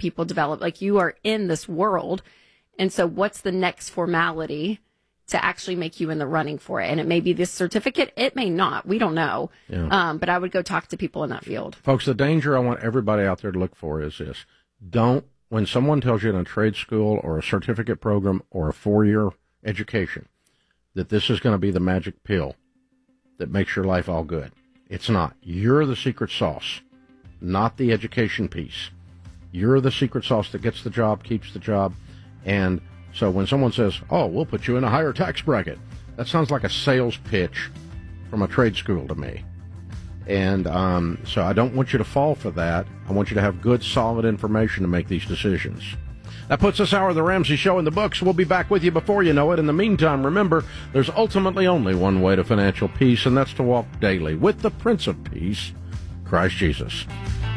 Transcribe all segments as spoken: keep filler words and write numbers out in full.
people develop. Like, you are in this world. And so what's the next formality to actually make you in the running for it? And it may be this certificate. It may not. We don't know. Yeah. Um, but I would go talk to people in that field. Folks, the danger I want everybody out there to look for is this. Don't, when someone tells you in a trade school or a certificate program or a four-year education that this is going to be the magic pill that makes your life all good. It's not. You're the secret sauce, not the education piece. You're the secret sauce that gets the job, keeps the job. And so when someone says, oh, we'll put you in a higher tax bracket, that sounds like a sales pitch from a trade school to me. And um, so I don't want you to fall for that. I want you to have good, solid information to make these decisions. That puts this hour of the Ramsey Show in the books. We'll be back with you before you know it. In the meantime, remember, there's ultimately only one way to financial peace, and that's to walk daily with the Prince of Peace, Christ Jesus.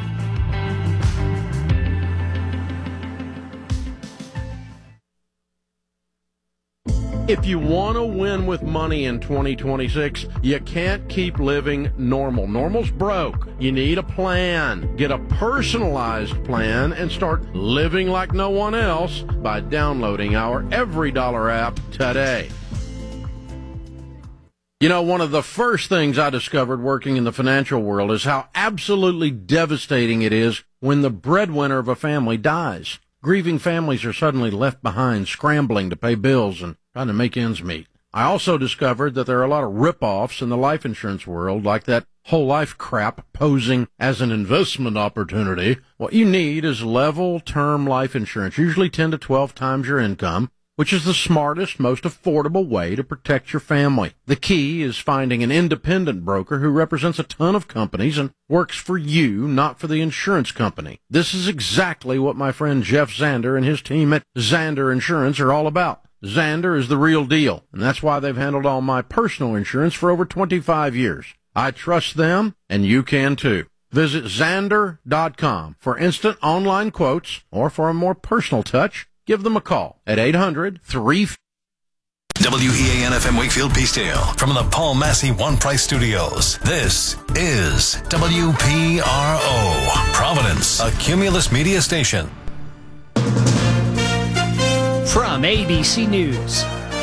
If you want to win with money in twenty twenty-six, you can't keep living normal. Normal's broke. You need a plan. Get a personalized plan and start living like no one else by downloading our Every Dollar app today. You know, one of the first things I discovered working in the financial world is how absolutely devastating it is when the breadwinner of a family dies. Grieving families are suddenly left behind, scrambling to pay bills and trying to make ends meet. I also discovered that there are a lot of rip-offs in the life insurance world, like that whole life crap posing as an investment opportunity. What you need is level term life insurance, usually ten to twelve times your income, which is the smartest, most affordable way to protect your family. The key is finding an independent broker who represents a ton of companies and works for you, not for the insurance company. This is exactly what my friend Jeff Zander and his team at Zander Insurance are all about. Zander is the real deal, and that's why they've handled all my personal insurance for over twenty-five years. I trust them, and you can too. Visit Zander dot com for instant online quotes, or for a more personal touch, give them a call at eight hundred three W E A N F M Wakefield Peacedale from the Paul Massey One Price Studios. This is W P R O, Providence, a Cumulus Media station. From A B C News,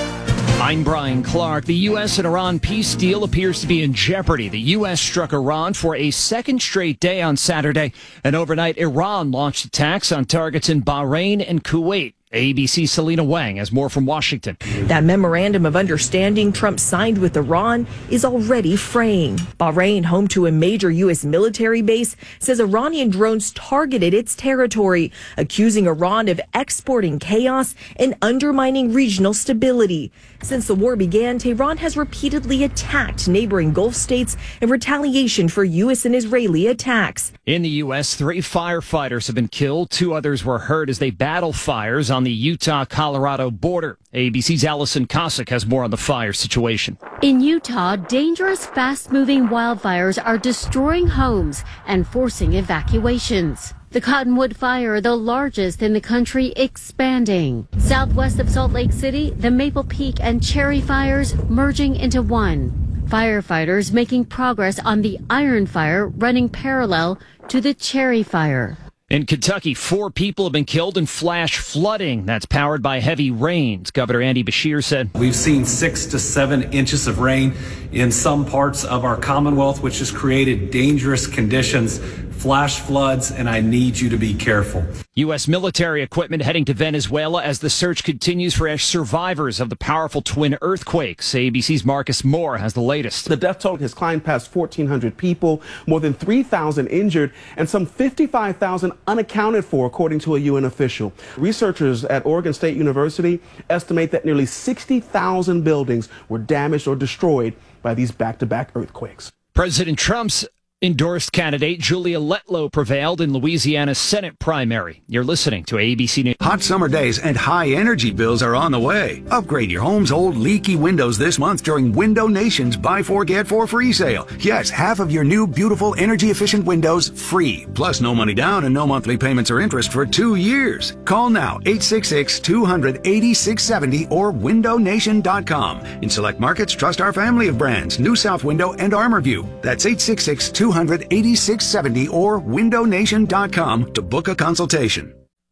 I'm Brian Clark. The U S and Iran peace deal appears to be in jeopardy. The U S struck Iran for a second straight day on Saturday, and overnight Iran launched attacks on targets in Bahrain and Kuwait. A B C's Selena Wang has more from Washington. That memorandum of understanding Trump signed with Iran is already fraying. Bahrain, home to a major U S military base, says Iranian drones targeted its territory, accusing Iran of exporting chaos and undermining regional stability. Since the war began, Tehran has repeatedly attacked neighboring Gulf states in retaliation for U S and Israeli attacks. In the U S, three firefighters have been killed. Two others were hurt as they battle fires on the Utah-Colorado border. A B C's Allison Cossack has more on the fire situation. In Utah, dangerous, fast-moving wildfires are destroying homes and forcing evacuations. The Cottonwood Fire, the largest in the country, expanding. Southwest of Salt Lake City, the Maple Peak and Cherry fires merging into one. Firefighters making progress on the Iron Fire running parallel to the Cherry Fire. In Kentucky, four people have been killed in flash flooding that's powered by heavy rains. Governor Andy Beshear said, we've seen six to seven inches of rain in some parts of our Commonwealth, which has created dangerous conditions, flash floods, and I need you to be careful. U S military equipment heading to Venezuela as the search continues for survivors of the powerful twin earthquakes. A B C's Marcus Moore has the latest. The death toll has climbed past fourteen hundred people, more than three thousand injured, and some fifty-five thousand unaccounted for, according to a U N official. Researchers at Oregon State University estimate that nearly sixty thousand buildings were damaged or destroyed by these back-to-back earthquakes. President Trump's endorsed candidate Julia Letlow prevailed in Louisiana's Senate primary. You're listening to A B C News. Hot summer days and high energy bills are on the way. Upgrade your home's old leaky windows this month during Window Nation's Buy Four Get Four free sale. Yes, half of your new beautiful energy efficient windows free. Plus no money down and no monthly payments or interest for two years. Call now eight six six, two hundred, eighty-six seventy or window nation dot com. In select markets, trust our family of brands, New South Window and ArmorView. That's eight six six, two hundred, eighty-six seventy or window nation dot com to book a consultation.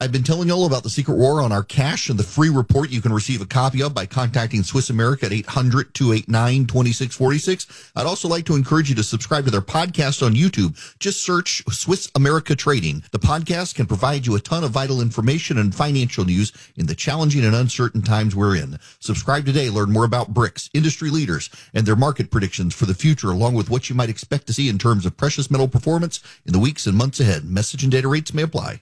I've been telling you all about the secret war on our cash and the free report you can receive a copy of by contacting Swiss America at eight hundred, two eight nine, two six four six. I'd also like to encourage you to subscribe to their podcast on YouTube. Just search Swiss America Trading. The podcast can provide you a ton of vital information and financial news in the challenging and uncertain times we're in. Subscribe today. Learn more about BRICS, industry leaders, and their market predictions for the future, along with what you might expect to see in terms of precious metal performance in the weeks and months ahead. Message and data rates may apply.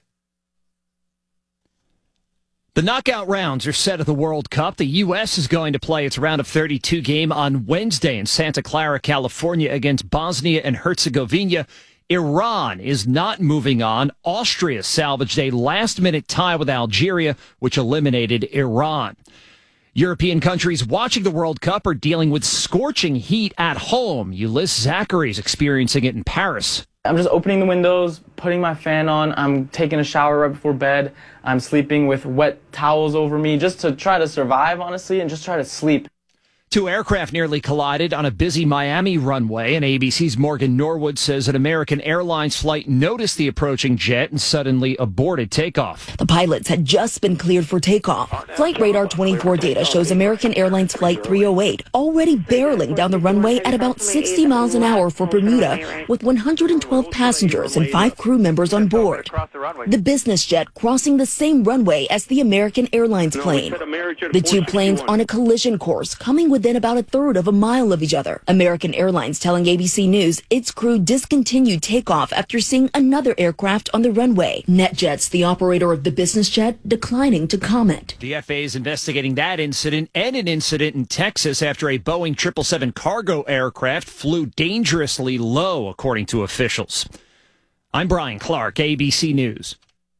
The knockout rounds are set at the World Cup. The U S is going to play its round of thirty-two game on Wednesday in Santa Clara, California against Bosnia and Herzegovina. Iran is not moving on. Austria salvaged a last-minute tie with Algeria, which eliminated Iran. European countries watching the World Cup are dealing with scorching heat at home. Ulyss Zachary is experiencing it in Paris. I'm just opening the windows, putting my fan on. I'm taking a shower right before bed. I'm sleeping with wet towels over me just to try to survive, honestly, and just try to sleep. Two aircraft nearly collided on a busy Miami runway, and A B C's Morgan Norwood says an American Airlines flight noticed the approaching jet and suddenly aborted takeoff. The pilots had just been cleared for takeoff. Flight Radar twenty-four data shows American Airlines Flight three oh eight already barreling down the runway at about sixty miles an hour for Bermuda, with one hundred twelve passengers and five crew members on board. The business jet crossing the same runway as the American Airlines plane. The two planes on a collision course, coming with within about a third of a mile of each other. American Airlines telling A B C News its crew discontinued takeoff after seeing another aircraft on the runway. NetJets, the operator of the business jet, declining to comment. The F A A is investigating that incident and an incident in Texas after a Boeing triple seven cargo aircraft flew dangerously low, according to officials. I'm Brian Clark, A B C News.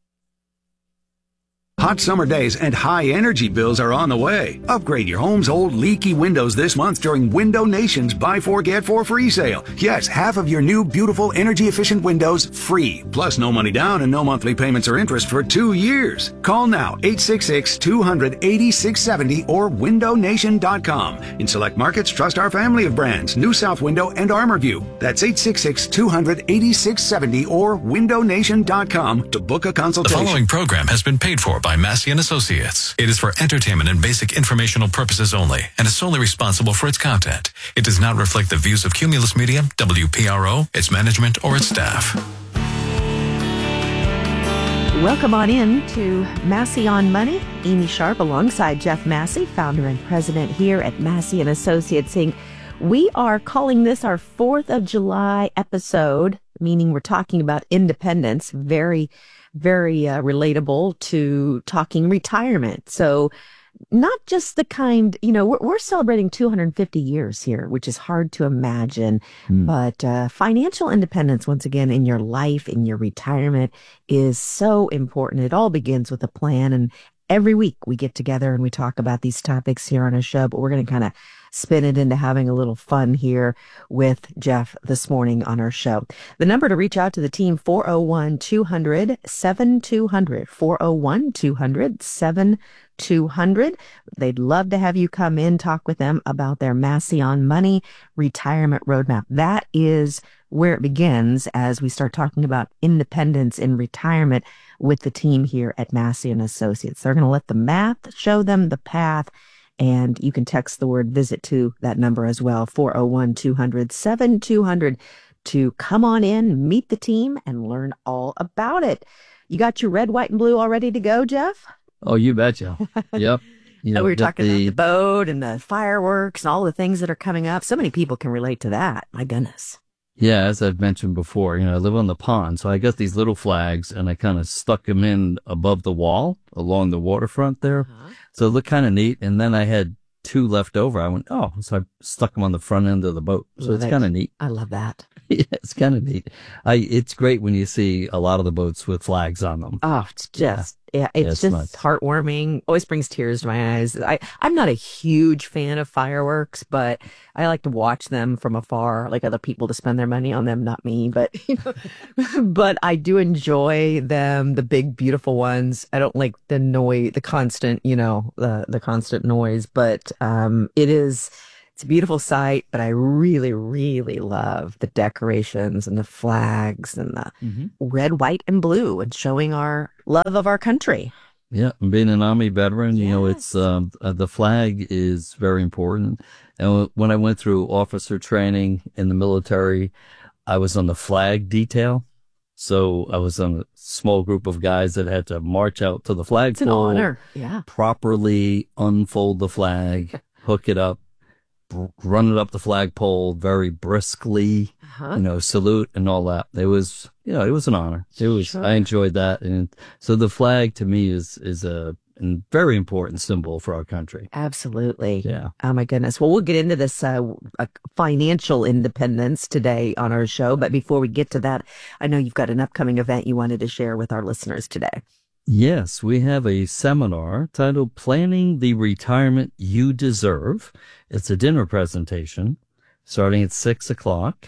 Hot summer days and high energy bills are on the way. Upgrade your home's old leaky windows this month during Window Nation's Buy Four Get Four free sale. Yes, half of your new beautiful energy efficient windows free. Plus no money down and no monthly payments or interest for two years. Call now eight six six, two hundred, eighty-six seventy or window nation dot com. In select markets, trust our family of brands, New South Window and ArmorView. That's eight six six, two hundred, eighty-six seventy or window nation dot com to book a consultation. The following program has been paid for by Massey and Associates. It is for entertainment and basic informational purposes only and is solely responsible for its content. It does not reflect the views of Cumulus Media, W P R O, its management, or its staff. Welcome on in to Massey on Money. Amy Sharp alongside Jeff Massey, founder and president here at Massey and Associates Incorporated. We are calling this our fourth of July episode, meaning we're talking about independence. Very very uh, relatable to talking retirement. So not just the kind, you know, we're, we're celebrating two hundred fifty years here, which is hard to imagine. Mm. But uh, financial independence, once again, in your life, in your retirement is so important. It all begins with a plan. And every week we get together and we talk about these topics here on a show, but we're going to kind of spin it into having a little fun here with Jeff this morning on our show. The number to reach out to the team, four oh one, two hundred, seventy-two hundred, four oh one, two hundred, seventy-two hundred. They'd love to have you come in, talk with them about their Massey on Money retirement roadmap. That is where it begins as we start talking about independence in retirement with the team here at Massey and Associates. They're going to let the math show them the path. And you can text the word visit to that number as well, four oh one, two hundred, seventy-two hundred, to come on in, meet the team, and learn all about it. You got your red, white, and blue all ready to go, Jeff? Oh, you betcha. Yep. You know, we were talking the, about the boat and the fireworks and all the things that are coming up. So many people can relate to that. My goodness. Yeah, as I've mentioned before, you know, I live on the pond, so I got these little flags, and I kind of stuck them in above the wall along the waterfront there. Uh-huh. So it looked kind of neat. And then I had two left over. I went, oh, so I stuck them on the front end of the boat. So love it's kind of neat. I love that. Yeah, it's kind of neat. I it's great when you see a lot of the boats with flags on them. Oh, it's just yeah, yeah it's, yeah, it's just nice. Heartwarming. Always brings tears to my eyes. I I'm not a huge fan of fireworks, but I like to watch them from afar. Like other people to spend their money on them, not me. But you know, but I do enjoy them. The big, beautiful ones. I don't like the noise, the constant, you know, the the constant noise. But um, it is. It's a beautiful sight, but I really, really love the decorations and the flags and the mm-hmm. red, white, and blue, and showing our love of our country. Yeah, being an Army veteran, you yes. know, it's um, uh, the flag is very important. And when I went through officer training in the military, I was on the flag detail. So I was on a small group of guys that had to march out to the flagpole. It's an honor, yeah. Properly unfold the flag, hook it up, run it up the flagpole very briskly, uh-huh. you know, salute and all that. It was, you know, it was an honor. It was, sure. I enjoyed that. And so the flag to me is, is a, a very important symbol for our country. Absolutely. Yeah. Oh my goodness. Well, we'll get into this uh, uh, financial independence today on our show. But before we get to that, I know you've got an upcoming event you wanted to share with our listeners today. Yes, we have a seminar titled Planning the Retirement You Deserve. It's a dinner presentation starting at six o'clock.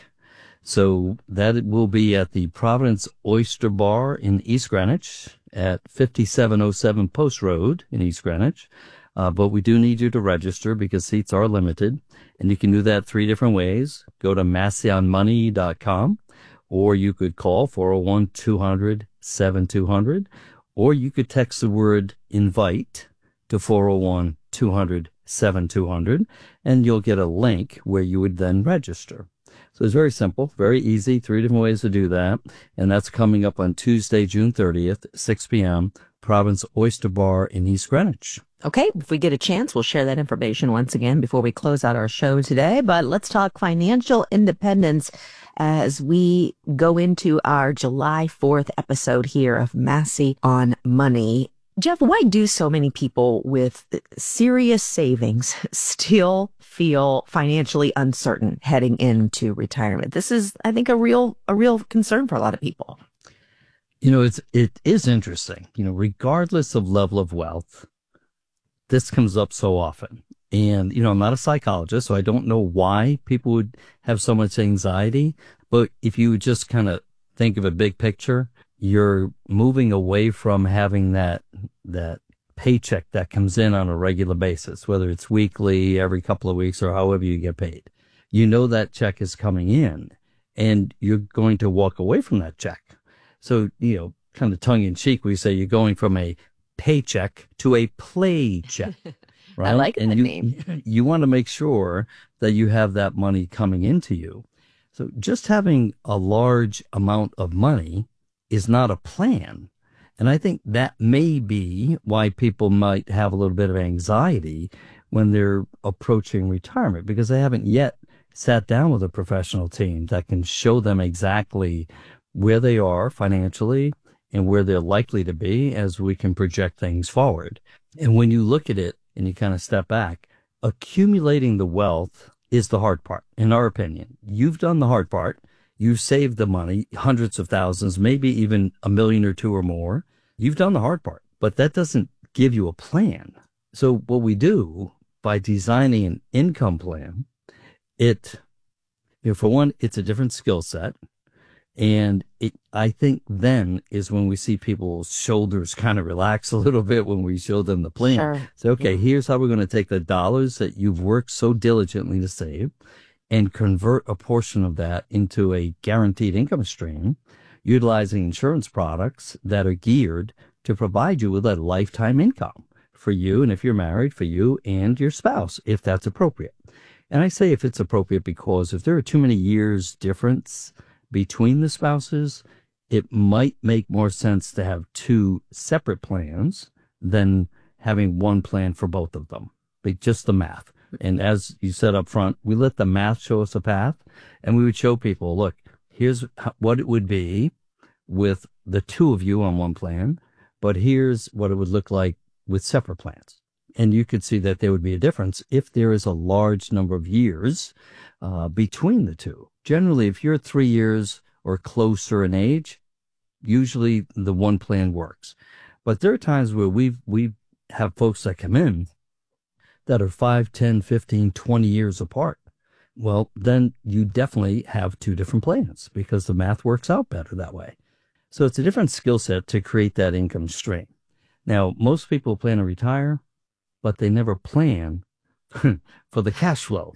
So that will be at the Providence Oyster Bar in East Greenwich at fifty-seven oh seven Post Road in East Greenwich. Uh, but we do need you to register because seats are limited. And you can do that three different ways. Go to massey on money dot com, or you could call four oh one, two hundred, seventy-two hundred. Or you could text the word invite to four oh one, two hundred, seventy-two hundred, and you'll get a link where you would then register. So it's very simple, very easy, three different ways to do that. And that's coming up on Tuesday, June thirtieth, six p.m., Providence Oyster Bar in East Greenwich. Okay, if we get a chance, we'll share that information once again before we close out our show today. But let's talk financial independence as we go into our July fourth episode here of Massey on Money. Jeff, why do so many people with serious savings still feel financially uncertain heading into retirement? This is, I think, a real a real concern for a lot of people. You know, it's it is interesting. You know, regardless of level of wealth, this comes up so often. And, you know, I'm not a psychologist, so I don't know why people would have so much anxiety. But if you just kind of think of a big picture, you're moving away from having that that paycheck that comes in on a regular basis, whether it's weekly, every couple of weeks, or however you get paid. You know that check is coming in, and you're going to walk away from that check. So, you know, kind of tongue-in-cheek, we say you're going from a paycheck to a play check. Right? I like and that you, name. You want to make sure that you have that money coming into you. So just having a large amount of money is not a plan. And I think that may be why people might have a little bit of anxiety when they're approaching retirement, because they haven't yet sat down with a professional team that can show them exactly where they are financially and where they're likely to be as we can project things forward. And when you look at it and you kind of step back, accumulating the wealth is the hard part, in our opinion. You've done the hard part. You've saved the money, hundreds of thousands, maybe even a million or two or more. You've done the hard part, but that doesn't give you a plan. So what we do by designing an income plan, it, you know, for one, it's a different skill set. And it, I think then is when we see people's shoulders kind of relax a little bit when we show them the plan. Sure. So, okay, Yeah. here's how we're going to take the dollars that you've worked so diligently to save and convert a portion of that into a guaranteed income stream, utilizing insurance products that are geared to provide you with a lifetime income for you. And if you're married, for you and your spouse, if that's appropriate. And I say if it's appropriate because if there are too many years difference between the spouses, it might make more sense to have two separate plans than having one plan for both of them. But just the math. And as you said up front, we let the math show us a path, and we would show people, look, here's what it would be with the two of you on one plan, but here's what it would look like with separate plans. And you could see that there would be a difference if there is a large number of years uh, between the two. Generally, if you're three years or closer in age, usually the one plan works. But there are times where we've, we have folks that come in that are five, ten, fifteen, twenty years apart. Well, then you definitely have two different plans because the math works out better that way. So it's a different skill set to create that income stream. Now, most people plan to retire, but they never plan for the cash flow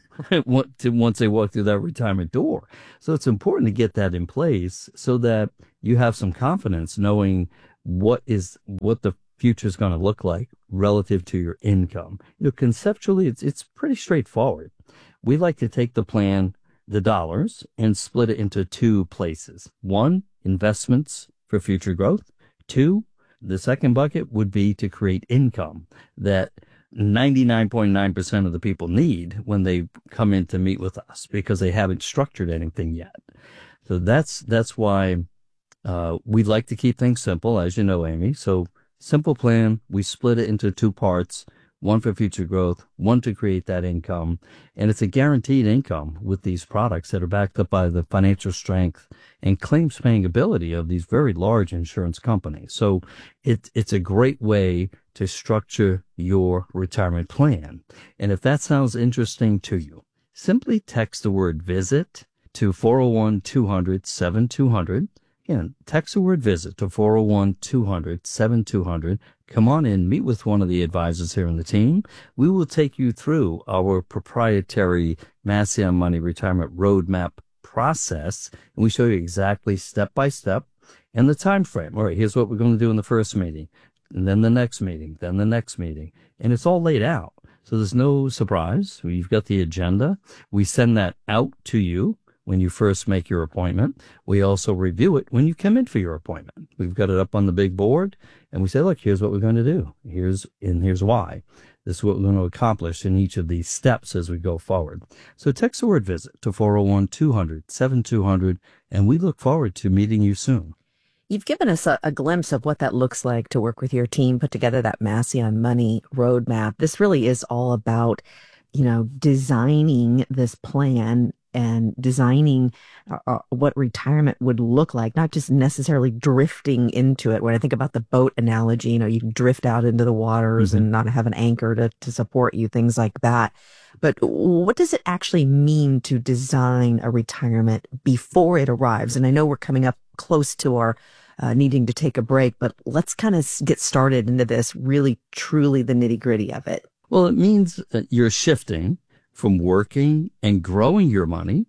once they walk through that retirement door. So it's important to get that in place so that you have some confidence knowing what is what the future is going to look like relative to your income. You know, conceptually, it's it's pretty straightforward. We like to take the plan, the dollars, and split it into two places. One, investments for future growth. Two, the second bucket would be to create income that ninety-nine point nine percent of the people need when they come in to meet with us because they haven't structured anything yet. So that's that's why uh, we like to keep things simple, as you know, Amy. So simple plan, we split it into two parts, one for future growth, one to create that income. And it's a guaranteed income with these products that are backed up by the financial strength and claims paying ability of these very large insurance companies. So it, it's a great way to structure your retirement plan. And if that sounds interesting to you, simply text the word visit to four oh one, two hundred, seventy-two hundred. Again, text the word visit to four oh one, two hundred, seventy-two hundred. Come on in, meet with one of the advisors here on the team. We will take you through our proprietary Massey on Money retirement roadmap process, and we show you exactly step by step and the time frame. All right, here's what we're going to do in the first meeting, and then the next meeting, then the next meeting, and it's all laid out. So there's no surprise. We've got the agenda. We send that out to you when you first make your appointment. We also review it when you come in for your appointment. We've got it up on the big board, and we say, look, here's what we're going to do. Here's and here's why. This is what we're going to accomplish in each of these steps as we go forward. So text the word visit to four oh one, two hundred, seventy-two hundred, and we look forward to meeting you soon. You've given us a, a glimpse of what that looks like to work with your team, put together that Massey on Money roadmap. This really is all about, you know, designing this plan and designing uh, what retirement would look like, not just necessarily drifting into it. When I think about the boat analogy, you know, you can drift out into the waters mm-hmm. and not have an anchor to, to support you, things like that. But what does it actually mean to design a retirement before it arrives? And I know we're coming up close to our uh, needing to take a break, but let's kind of get started into this, really, truly the nitty gritty of it. Well, it means that you're shifting from working and growing your money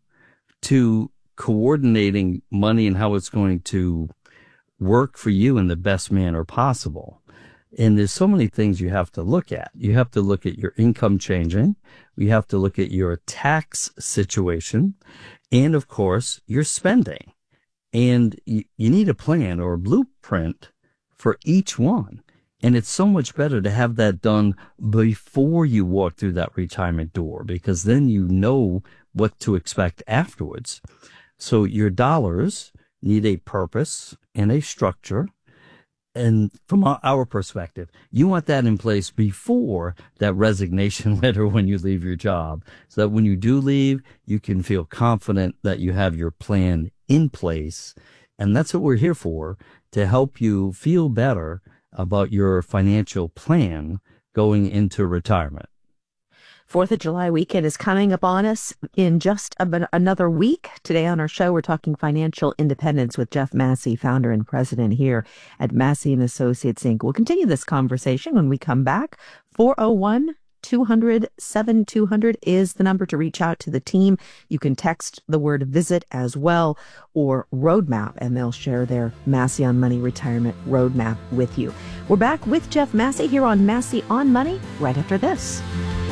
to coordinating money and how it's going to work for you in the best manner possible. And there's so many things you have to look at. You have to look at your income changing. You have to look at your tax situation. And of course, your spending. And you, you need a plan or a blueprint for each one. And it's so much better to have that done before you walk through that retirement door, because then you know what to expect afterwards. So your dollars need a purpose and a structure. And from our perspective, you want that in place before that resignation letter when you leave your job, so that when you do leave, you can feel confident that you have your plan in place. And that's what we're here for, to help you feel better about your financial plan going into retirement. Fourth of July weekend is coming upon us in just a, another week. Today on our show, we're talking financial independence with Jeff Massey, founder and president here at Massey and Associates, Incorporated. We'll continue this conversation when we come back. four oh one, two hundred, seventy-two hundred is the number to reach out to the team. You can text the word visit as well, or roadmap, and they'll share their Massey on Money retirement roadmap with you. We're back with Jeff Massey here on Massey on Money right after this.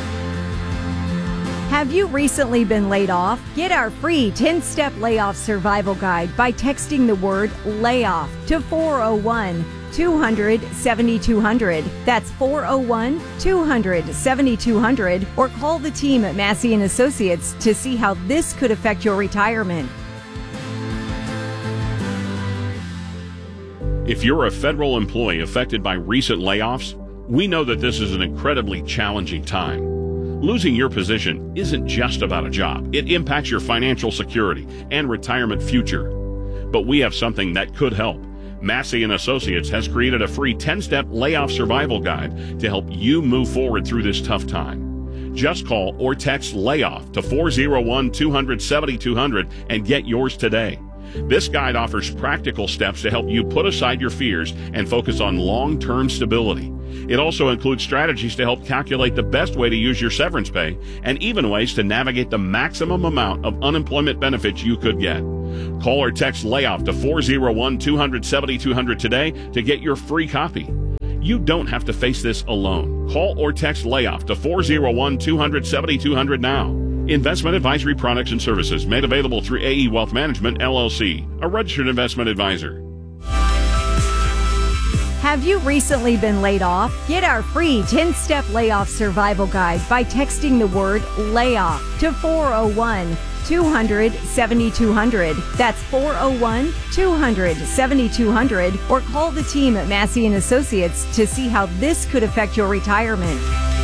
Have you recently been laid off? Get our free ten-step layoff survival guide by texting the word layoff to four oh one, two hundred, seventy-two hundred. That's four oh one, two hundred, seventy-two hundred. Or call the team at Massey and Associates to see how this could affect your retirement. If you're a federal employee affected by recent layoffs, we know that this is an incredibly challenging time. Losing your position isn't just about a job. It impacts your financial security and retirement future. But we have something that could help. Massey and Associates has created a free ten-step layoff survival guide to help you move forward through this tough time. Just call or text layoff to four oh one, two hundred, seventy-two hundred and get yours today. This guide offers practical steps to help you put aside your fears and focus on long-term stability. It also includes strategies to help calculate the best way to use your severance pay and even ways to navigate the maximum amount of unemployment benefits you could get. Call or text layoff to four oh one, two hundred, seventy-two hundred today to get your free copy. You don't have to face this alone. Call or text layoff to four oh one, two hundred, seventy-two hundred now. Investment advisory products and services made available through A E Wealth Management, L L C, a registered investment advisor. Have you recently been laid off? Get our free ten-step layoff survival guide by texting the word layoff to four oh one, two hundred, seventy-two hundred. That's four oh one, two hundred, seventy-two hundred. Or call the team at Massey and Associates to see how this could affect your retirement.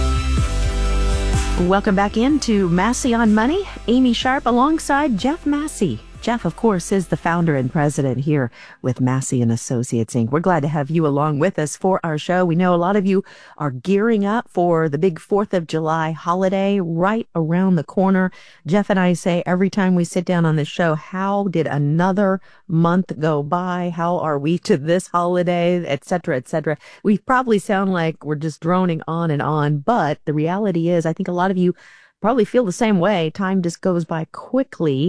Welcome back into Massey on Money. Amy Sharp alongside Jeff Massey. Jeff, of course, is the founder and president here with Massey and Associates, Incorporated. We're glad to have you along with us for our show. We know a lot of you are gearing up for the big fourth of July holiday right around the corner. Jeff and I say every time we sit down on this show, how did another month go by? How are we to this holiday, et cetera, et cetera? We probably sound like we're just droning on and on, but the reality is I think a lot of you probably feel the same way. Time just goes by quickly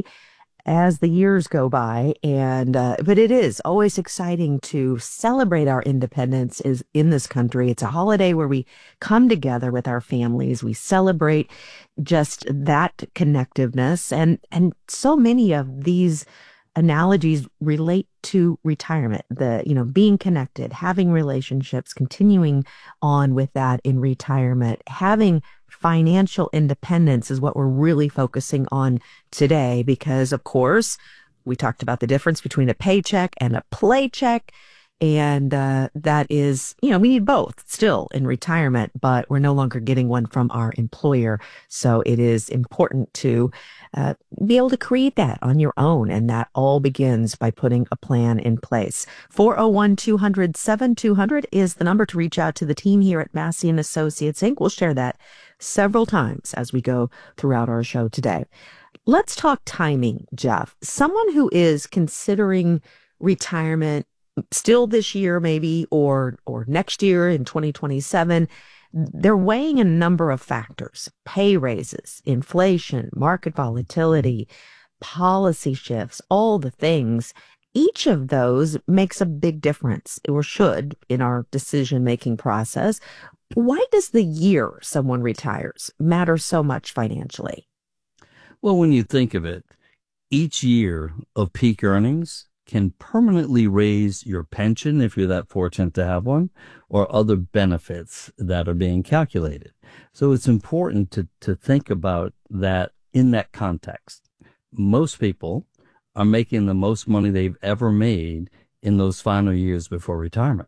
as the years go by. And, uh, but it is always exciting to celebrate our independence is in this country. It's a holiday where we come together with our families. We celebrate just that connectiveness. And, and so many of these analogies relate to retirement, the, you know, being connected, having relationships, continuing on with that in retirement, having financial independence is what we're really focusing on today, because of course we talked about the difference between a paycheck and a playcheck. And uh, that is, you know, we need both still in retirement, but we're no longer getting one from our employer. So it is important to uh, be able to create that on your own. And that all begins by putting a plan in place. four oh one, two hundred, seventy-two hundred is the number to reach out to the team here at Massey and Associates, Incorporated. We'll share that several times as we go throughout our show today. Let's talk timing, Jeff. Someone who is considering retirement still this year, maybe, or or next year in twenty twenty-seven, they're weighing a number of factors: pay raises, inflation, market volatility, policy shifts, all the things. Each of those makes a big difference, or should, in our decision-making process. Why does the year someone retires matter so much financially? Well, when you think of it, each year of peak earnings can permanently raise your pension if you're that fortunate to have one, or other benefits that are being calculated. So it's important to, to think about that in that context. Most people are making the most money they've ever made in those final years before retirement.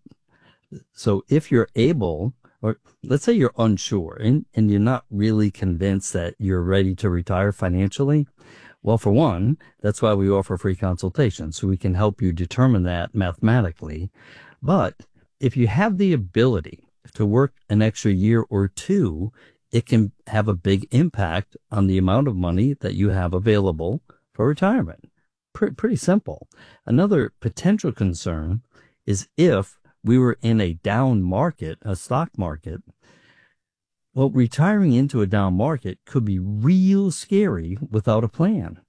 So if you're able, or let's say you're unsure and, and you're not really convinced that you're ready to retire financially, well, for one, that's why we offer free consultations, so we can help you determine that mathematically. But if you have the ability to work an extra year or two, it can have a big impact on the amount of money that you have available for retirement. Pre- pretty simple. Another potential concern is if we were in a down market, a stock market. Well, retiring into a down market could be real scary without a plan.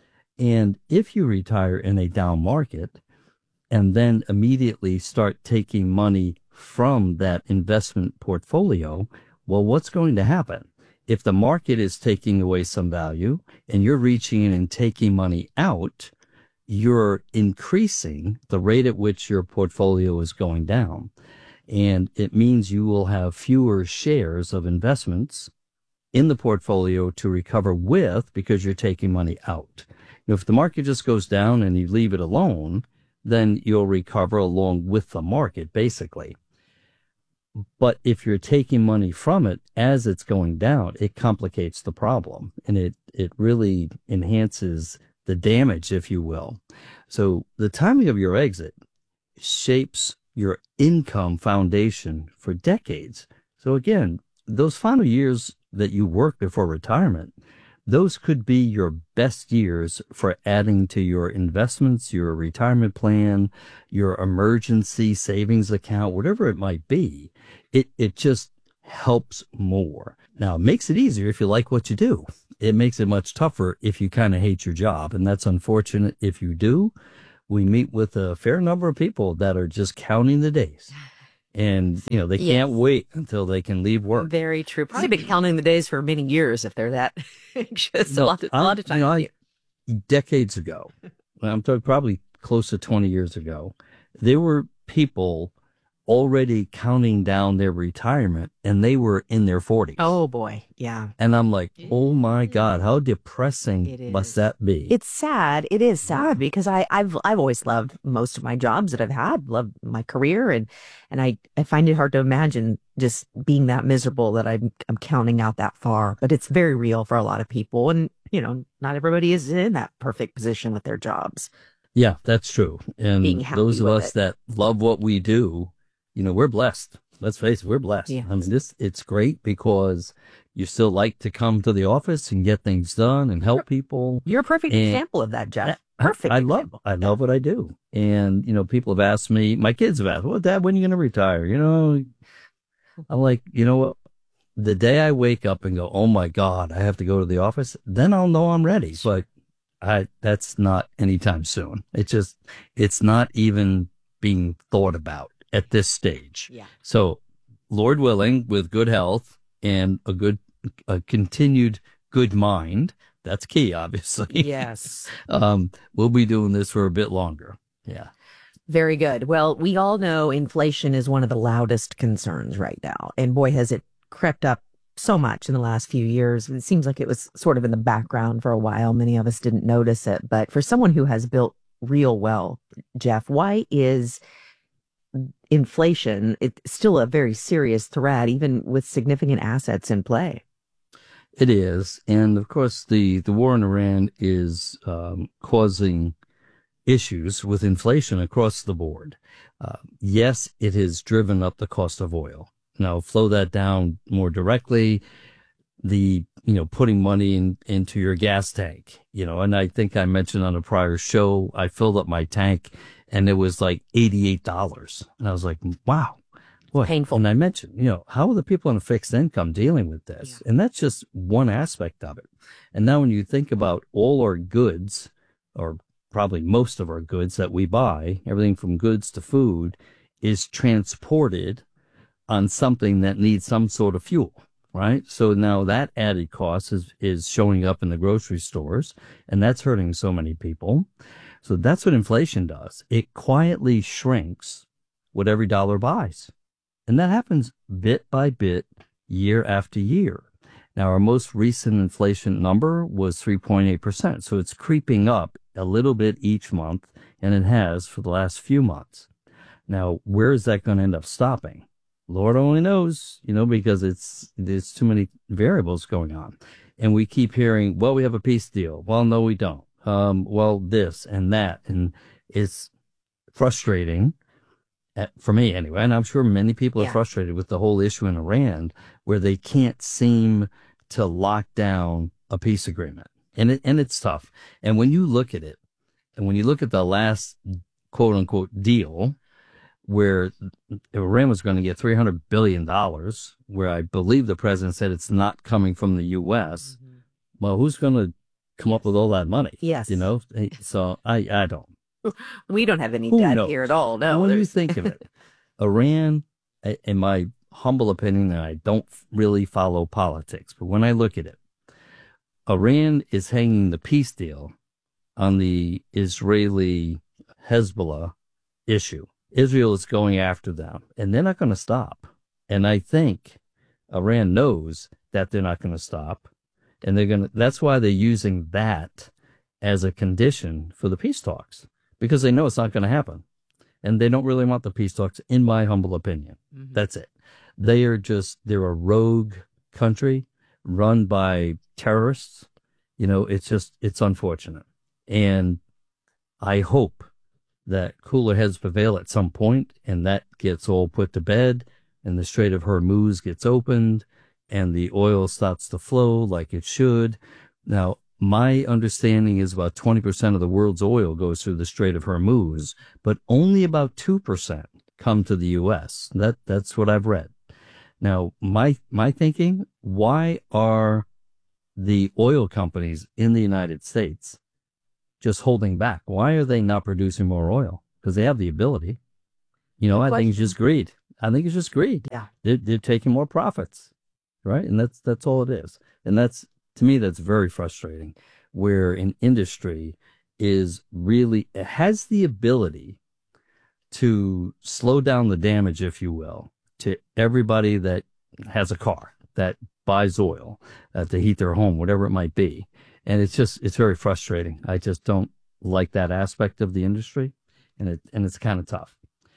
And if you retire in a down market and then immediately start taking money from that investment portfolio, well, what's going to happen? If the market is taking away some value and you're reaching in and taking money out, you're increasing the rate at which your portfolio is going down. And it means you will have fewer shares of investments in the portfolio to recover with because you're taking money out. If the market just goes down and you leave it alone, then you'll recover along with the market, basically. But if you're taking money from it as it's going down, it complicates the problem, and it, it really enhances the damage, if you will. So the timing of your exit shapes your income foundation for decades. So again, those final years that you work before retirement, those could be your best years for adding to your investments, your retirement plan, your emergency savings account, whatever it might be. It, it just helps more. Now, it makes it easier if you like what you do. It makes it much tougher if you kind of hate your job. And that's unfortunate if you do. We meet with a fair number of people that are just counting the days. And, you know, they Yes. can't wait until they can leave work. Very true. Probably been counting the days for many years if they're that anxious. a No, lot, a I- lot of times. you know, I- decades ago, I'm talking probably close to twenty years ago, there were people already counting down their retirement and they were in their forties. Oh, boy. Yeah. And I'm like, oh my God, how depressing must that be? It's sad. It is sad because I, I've I've always loved most of my jobs that I've had, loved my career, and and I, I find it hard to imagine just being that miserable that I'm I'm counting out that far. But it's very real for a lot of people, and you know, not everybody is in that perfect position with their jobs. Yeah, that's true. And Being happy those of with us it. that love what we do, you know, we're blessed. Let's face it, we're blessed. Yeah. I mean, this, it's great because you still like to come to the office and get things done and help people. You're a perfect And- example of that, Jeff. Perfect. I love, I love what I do. And, you know, people have asked me, my kids have asked, well, Dad, when are you going to retire? You know, I'm like, you know what? The day I wake up and go, oh my God, I have to go to the office, then I'll know I'm ready. But I, that's not anytime soon. It's just, it's not even being thought about at this stage. Yeah. So, Lord willing, with good health and a good, a continued good mind, that's key, obviously. Yes. um, we'll be doing this for a bit longer. Yeah. Very good. Well, we all know inflation is one of the loudest concerns right now. And boy, has it crept up so much in the last few years. It seems like it was sort of in the background for a while. Many of us didn't notice it. But for someone who has built real wealth, Jeff, why is inflation it's still a very serious threat, even with significant assets in play? It is. And of course, the, the war in Iran is um, causing issues with inflation across the board. Uh, yes, it has driven up the cost of oil. Now, flow that down more directly, the, you know, putting money in, into your gas tank, you know, and I think I mentioned on a prior show, I filled up my tank and it was like eighty-eight dollars. And I was like, wow. Boy. Painful. And I mentioned, you know, how are the people on a fixed income dealing with this? Yeah. And that's just one aspect of it. And now when you think about all our goods, or probably most of our goods that we buy, everything from goods to food, is transported on something that needs some sort of fuel, right? So now that added cost is, is showing up in the grocery stores, and that's hurting so many people. So that's what inflation does. It quietly shrinks what every dollar buys. And that happens bit by bit, year after year. Now, our most recent inflation number was three point eight percent. So it's creeping up a little bit each month, and it has for the last few months. Now, where is that going to end up stopping? Lord only knows, you know, because it's, there's too many variables going on. And we keep hearing, well, we have a peace deal. Well, no, we don't. Um, well, this and that. And it's frustrating. For me, anyway, and I'm sure many people are Yeah. frustrated with the whole issue in Iran, where they can't seem to lock down a peace agreement, and it and it's tough. And when you look at it, and when you look at the last quote unquote deal, where Iran was going to get three hundred billion dollars, where I believe the president said it's not coming from the U S. Mm-hmm. Well, who's going to come up with all that money? Yes, you know. So I I don't. We don't have any Who debt knows? here at all. No. When you there's- think of it, Iran, in my humble opinion, and I don't really follow politics, but when I look at it, Iran is hanging the peace deal on the Israeli Hezbollah issue. Israel is going after them, and they're not going to stop. And I think Iran knows that they're not going to stop, and they're going to. That's why they're using that as a condition for the peace talks, because they know it's not going to happen. And they don't really want the peace talks, in my humble opinion. Mm-hmm. That's it. They are just, they're a rogue country run by terrorists. You know, it's just, it's unfortunate. And I hope that cooler heads prevail at some point, and that gets all put to bed, and the Strait of Hormuz gets opened, and the oil starts to flow like it should. Now, my understanding is about twenty percent of the world's oil goes through the Strait of Hormuz, but only about two percent come to the U S. That, that's what I've read. Now, my, my thinking, why are the oil companies in the United States just holding back? Why are they not producing more oil? Because they have the ability. You know, Good I question. think it's just greed. I think it's just greed. Yeah. They're, they're taking more profits, right? And that's, that's all it is. And that's, to me, that's very frustrating, where an industry is really, it has the ability to slow down the damage, if you will, to everybody that has a car, that buys oil, uh, to heat their home, whatever it might be. And it's just, it's very frustrating. I just don't like that aspect of the industry, and it, and it's kind of tough.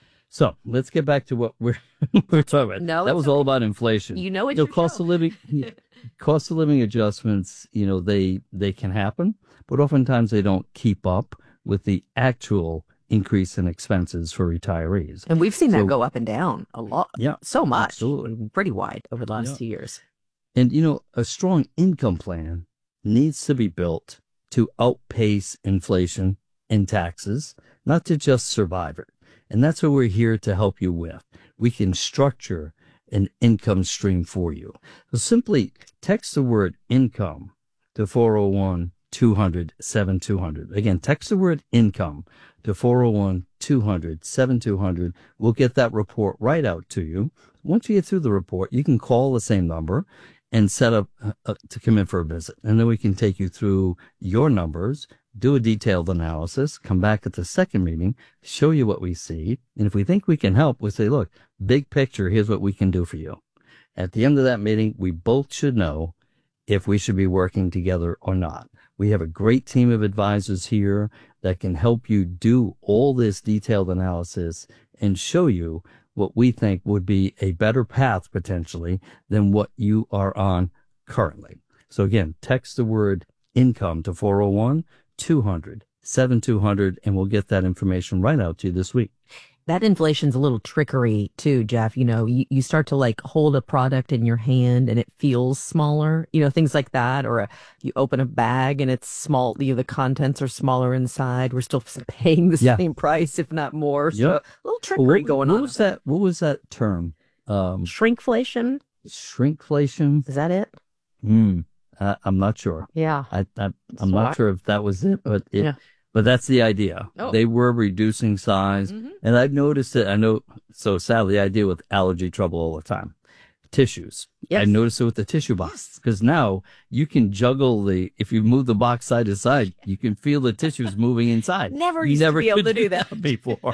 So let's get back to what we're, we're talking about. No, that was okay. all about inflation. You know, it's you know, your cost show. of living, yeah, cost of living adjustments, you know, they, they can happen, but oftentimes they don't keep up with the actual increase in expenses for retirees. And we've seen so, that go up and down a lot. Yeah. So much. Absolutely. Pretty wide over the last Yeah. two years. And, you know, a strong income plan needs to be built to outpace inflation and taxes, not to just survive it. And that's what we're here to help you with. We can structure an income stream for you. So simply text the word income to four oh one, two hundred, seven two hundred. Again, text the word income to four oh one, two hundred, seven two hundred. We'll get that report right out to you. Once you get through the report, you can call the same number and set up uh, to come in for a visit. And then we can take you through your numbers, do a detailed analysis, come back at the second meeting, show you what we see. And if we think we can help, we'll say, look, big picture, here's what we can do for you. At the end of that meeting, we both should know if we should be working together or not. We have a great team of advisors here that can help you do all this detailed analysis and show you what we think would be a better path potentially than what you are on currently. So again, text the word income to four oh one, two hundred, seven two hundred, and we'll get that information right out to you this week. That inflation's a little trickery too, Jeff. You know, you, you start to like hold a product in your hand and it feels smaller, you know, things like that. Or a, you open a bag and it's small, you know, the contents are smaller inside. We're still paying the Yeah. same price, if not more. So Yep. a little trickery what, going what on. Was that, what was that term? Um, Shrinkflation? Shrinkflation? Is that it? Hmm. Uh, I'm not sure. Yeah. I, I, I'm So not I- sure if that was it, but it, Yeah. but that's the idea. Oh. They were reducing size, Mhm. and I've noticed it. I know, so sadly, I deal with allergy trouble all the time. Tissues. Yes. I noticed it with the tissue box, because now you can juggle the, if you move the box side to side, you can feel the tissues moving inside. Never you used to never be able could to do that. before.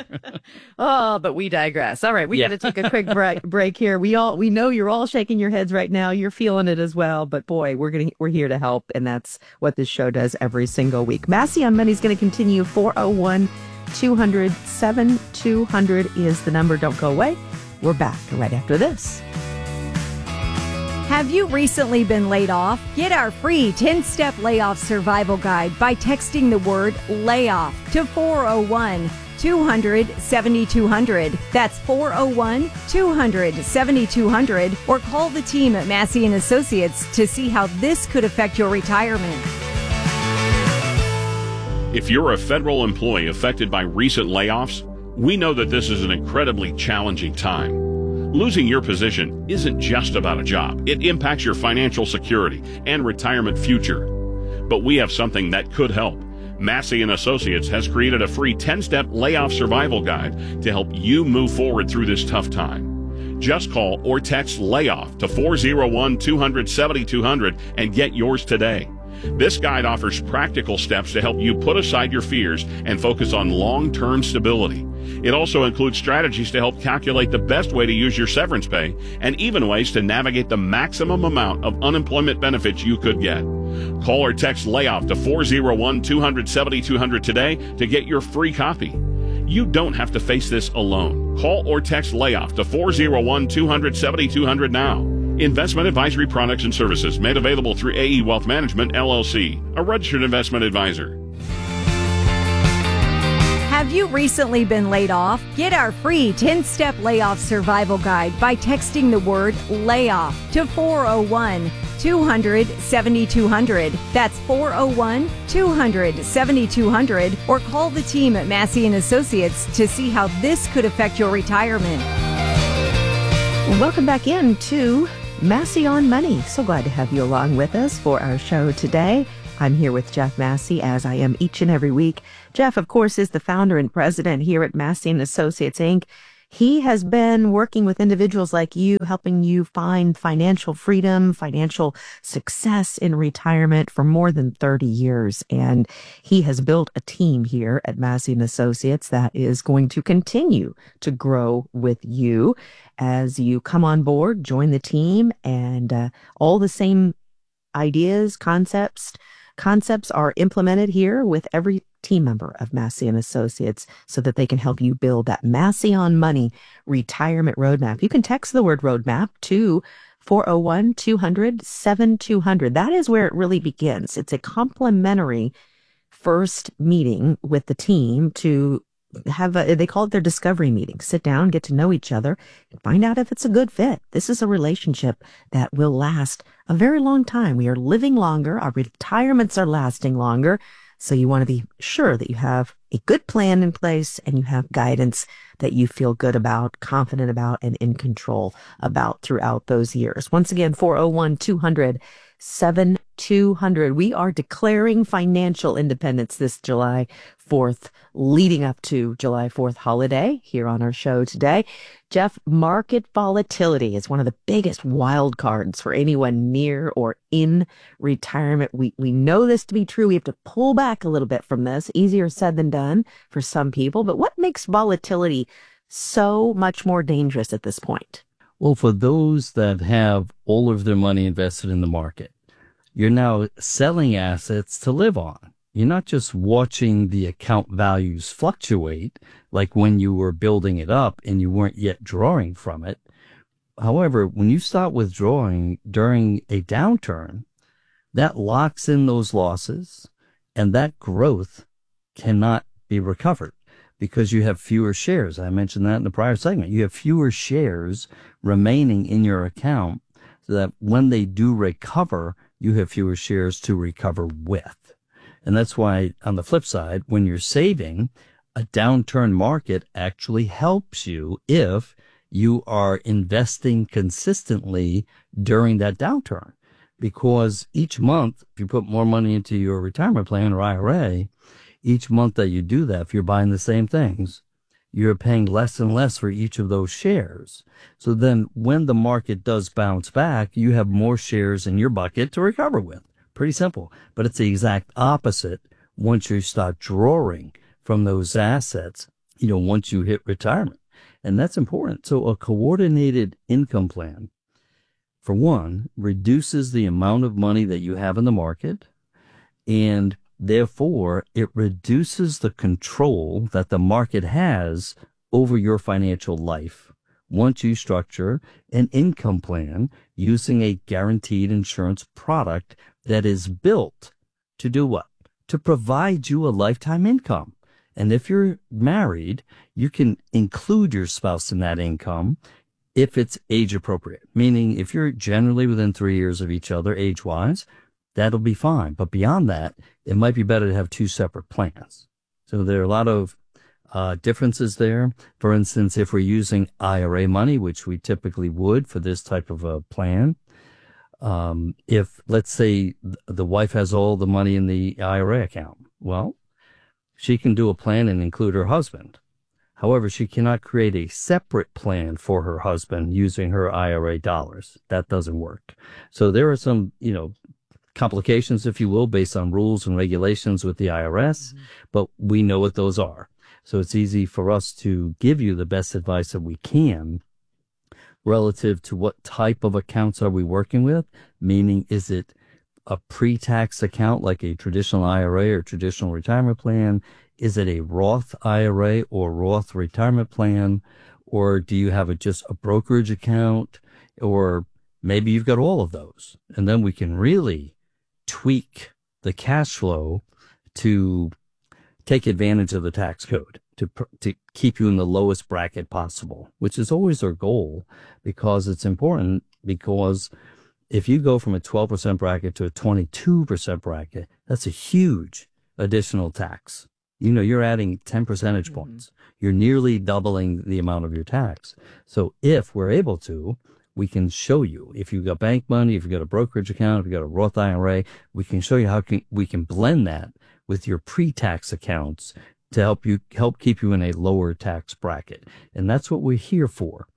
Oh, but we digress. All right, we Yeah. got to take a quick break, break here. We all we know you're all shaking your heads right now. You're feeling it as well. But boy, we're gonna we're here to help, and that's what this show does every single week. Massey on Money is going to continue. four oh one, two hundred, seven two hundred is the number. Don't go away. We're back right after this. Have you recently been laid off? Get our free ten-step layoff survival guide by texting the word layoff to four oh one, two hundred, seventy-two hundred. That's four oh one, two hundred, seventy-two hundred. Or call the team at Massey and Associates to see how this could affect your retirement. If you're a federal employee affected by recent layoffs, we know that this is an incredibly challenging time. Losing your position isn't just about a job. It impacts your financial security and retirement future. But we have something that could help. Massey and Associates has created a free ten-step layoff survival guide to help you move forward through this tough time. Just call or text layoff to four oh one, two hundred, seventy-two hundred and get yours today. This guide offers practical steps to help you put aside your fears and focus on long-term stability. It also includes strategies to help calculate the best way to use your severance pay and even ways to navigate the maximum amount of unemployment benefits you could get. Call or text layoff to four oh one, two hundred, seventy-two hundred today to get your free copy. You don't have to face this alone. Call or text layoff to four oh one, two hundred, seventy-two hundred now. Investment advisory products and services made available through A E Wealth Management, L L C, a registered investment advisor. Have Have you recently been laid off? Get our free ten-step layoff survival guide by texting the word layoff to four oh one, two hundred, seventy-two hundred. That's four oh one, two hundred, seventy-two hundred. Or call the team at Massey and Associates to see how this could affect your retirement. Welcome back into Massey on Money. So glad to have you along with us for our show today. I'm here with Jeff Massey, as I am each and every week. Jeff, of course, is the founder and president here at Massey and Associates, Incorporated. He has been working with individuals like you, helping you find financial freedom, financial success in retirement for more than thirty years. And he has built a team here at Massey and Associates that is going to continue to grow with you as you come on board, join the team, and uh, all the same ideas, concepts, concepts are implemented here with every team member of Massey and Associates so that they can help you build that Massey on Money retirement roadmap. You can text the word roadmap to four oh one, two hundred, seventy-two hundred. That is where it really begins. It's a complimentary first meeting with the team to have a, they call it their discovery meeting. Sit down, get to know each other, and find out if it's a good fit. This is a relationship that will last a very long time. We are living longer. Our retirements are lasting longer. So you want to be sure that you have a good plan in place and you have guidance that you feel good about, confident about, and in control about throughout those years. Once again, four oh one, two hundred, seventy-two hundred. We are declaring financial independence this July fourth, leading up to July fourth holiday here on our show today. Jeff, market volatility is one of the biggest wild cards for anyone near or in retirement. We we know this to be true. We have to pull back a little bit from this. Easier said than done for some people. But what makes volatility so much more dangerous at this point? Well, for those that have all of their money invested in the market, you're now selling assets to live on. You're not just watching the account values fluctuate like when you were building it up and you weren't yet drawing from it. However, when you start withdrawing during a downturn, that locks in those losses and that growth cannot be recovered because you have fewer shares. I mentioned that in the prior segment. You have fewer shares remaining in your account so that when they do recover, you have fewer shares to recover with. And that's why, on the flip side, when you're saving, a downturn market actually helps you if you are investing consistently during that downturn. Because each month, if you put more money into your retirement plan or I R A, each month that you do that, if you're buying the same things, you're paying less and less for each of those shares. So then when the market does bounce back, you have more shares in your bucket to recover with. Pretty simple, but it's the exact opposite once you start drawing from those assets, you know, once you hit retirement. And that's important. So a coordinated income plan, for one, reduces the amount of money that you have in the market, and therefore it reduces the control that the market has over your financial life. Once you structure an income plan using a guaranteed insurance product that is built to do what? To provide you a lifetime income. And if you're married, you can include your spouse in that income if it's age appropriate. Meaning if you're generally within three years of each other age-wise, that'll be fine. But beyond that, it might be better to have two separate plans. So there are a lot of uh, differences there. For instance, if we're using I R A money, which we typically would for this type of a plan, um, if, let's say, the wife has all the money in the I R A account, well, she can do a plan and include her husband. However, she cannot create a separate plan for her husband using her I R A dollars. That doesn't work. So there are some, you know, complications, if you will, based on rules and regulations with the I R S, mm-hmm. but we know what those are. So it's easy for us to give you the best advice that we can relative to what type of accounts are we working with, meaning is it a pre-tax account like a traditional I R A or traditional retirement plan? Is it a Roth I R A or Roth retirement plan? Or do you have a, just a brokerage account? Or maybe you've got all of those. And then we can really tweak the cash flow to take advantage of the tax code. to to keep you in the lowest bracket possible, which is always our goal, because it's important. Because if you go from a twelve percent bracket to a twenty-two percent bracket, that's a huge additional tax. You know, you're adding ten percentage mm-hmm. points. You're nearly doubling the amount of your tax. So if we're able to, we can show you, if you've got bank money, if you've got a brokerage account, if you've got a Roth I R A, we can show you how can, we can blend that with your pre-tax accounts to help you help keep you in a lower tax bracket. And that's what we're here for.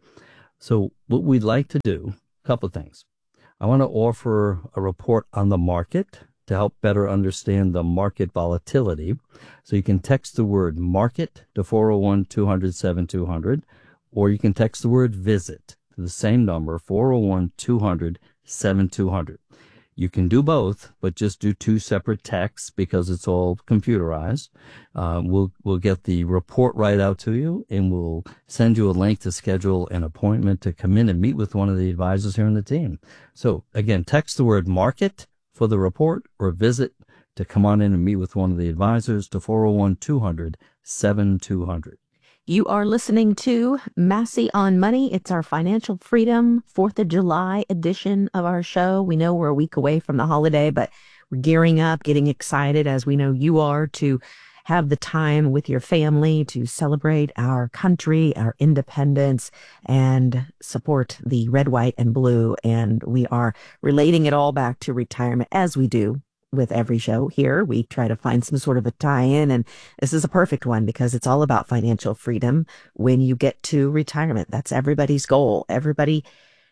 So what we'd like to do, a couple of things. I want to offer a report on the market to help better understand the market volatility. So you can text the word market to four oh one, two hundred, seven two hundred, or you can text the word visit to the same number, four oh one, two hundred, seven two hundred. You can do both, but just do two separate texts because it's all computerized. Uh, we'll we'll get the report right out to you, and we'll send you a link to schedule an appointment to come in and meet with one of the advisors here on the team. So again, text the word market for the report, or visit to come on in and meet with one of the advisors to four oh one, two hundred, seven two hundred. You are listening to Massey on Money. It's our Financial Freedom fourth of July edition of our show. We know we're a week away from the holiday, but we're gearing up, getting excited, as we know you are, to have the time with your family to celebrate our country, our independence, and support the red, white, and blue. And we are relating it all back to retirement, as we do with every show here. We try to find some sort of a tie-in, and this is a perfect one because it's all about financial freedom when you get to retirement. That's everybody's goal. Everybody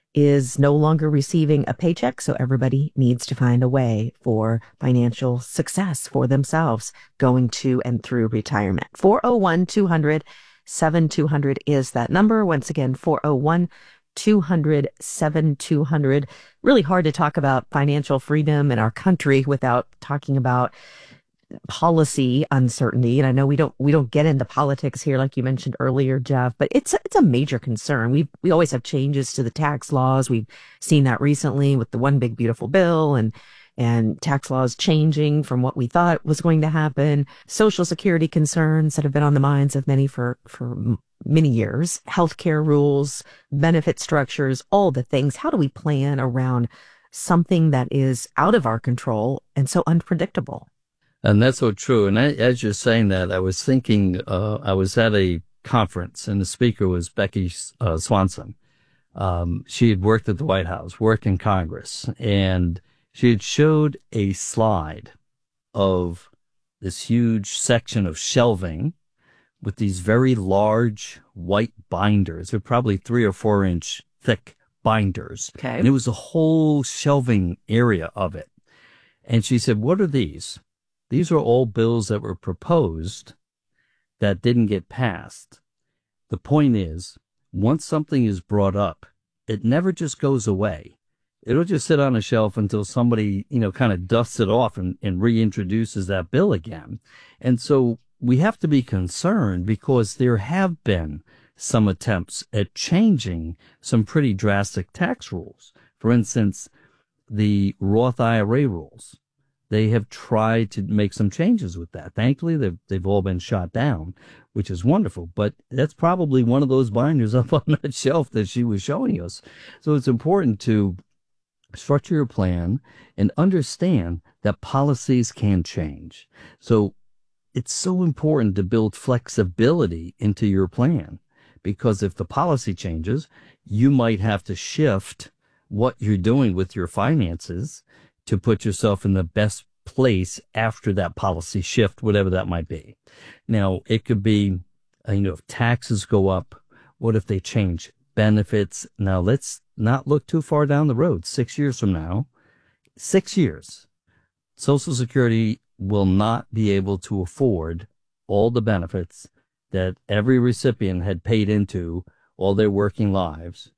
is no longer receiving a paycheck, so everybody needs to find a way for financial success for themselves going to and through retirement. four oh one, two hundred, seven two hundred is that number. Once again, four oh one, two hundred, seven two hundred. Really hard to talk about financial freedom in our country without talking about policy uncertainty. And I know we don't we don't get into politics here like you mentioned earlier, Jeff, but it's it's a major concern. We we always have changes to the tax laws. We've seen that recently with the One Big Beautiful Bill, and and tax laws changing from what we thought was going to happen. Social Security concerns that have been on the minds of many for for many years, healthcare rules, benefit structures, all the things. How do we plan around something that is out of our control and so unpredictable? And that's so true. And I, as you're saying that, I was thinking, uh, I was at a conference and the speaker was Becky uh, Swanson. Um, she had worked at the White House, worked in Congress, and she had showed a slide of this huge section of shelving with these very large white binders. They're probably three or four inch thick binders. Okay. And it was a whole shelving area of it. And she said, what are these? These are all bills that were proposed that didn't get passed. The point is, once something is brought up, it never just goes away. It'll just sit on a shelf until somebody, you know, kind of dusts it off and, and reintroduces that bill again. And so we have to be concerned because there have been some attempts at changing some pretty drastic tax rules. For instance, the Roth I R A rules. They have tried to make some changes with that. Thankfully, they've, they've all been shot down, which is wonderful. But that's probably one of those binders up on that shelf that she was showing us. So it's important to structure your plan and understand that policies can change. So it's so important to build flexibility into your plan, because if the policy changes, you might have to shift what you're doing with your finances to put yourself in the best place after that policy shift, whatever that might be. Now, it could be, you know, if taxes go up, what if they change benefits? Now, let's not look too far down the road. Six years from now, six years, Social Security will not be able to afford all the benefits that every recipient had paid into all their working lives.